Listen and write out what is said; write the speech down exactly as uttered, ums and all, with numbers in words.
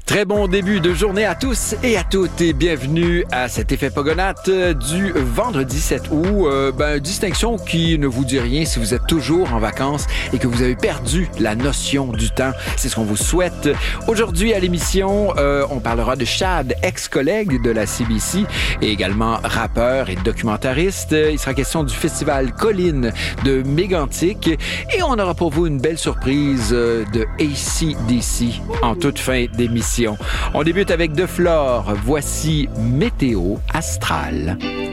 Très bon début de journée à tous et à toutes et bienvenue à cet effet Pogonate du vendredi sept août. Euh, ben, distinction qui ne vous dit rien si vous êtes toujours en vacances et que vous avez perdu la notion du temps. C'est ce qu'on vous souhaite. Aujourd'hui à l'émission, euh, on parlera de Chad, ex-collègue de la C B C et également rappeur et documentariste. Il sera question du festival Colline de Mégantic et on aura pour vous une belle surprise de A C D C en toute fin d'émission. On débute avec De Flore. Voici Météo Astrale.